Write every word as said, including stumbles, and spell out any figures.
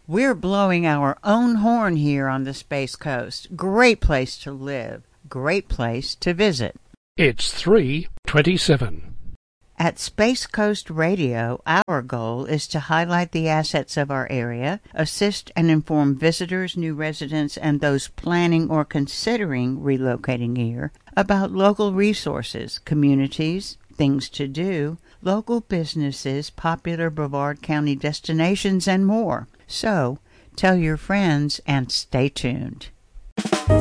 We're blowing our own horn here on the Space Coast. Great place to live. Great place to visit. It's three twenty-seven. At Space Coast Radio, our goal is to highlight the assets of our area, assist and inform visitors, new residents, and those planning or considering relocating here about local resources, communities, things to do, local businesses, popular Brevard County destinations, and more. So, tell your friends and stay tuned.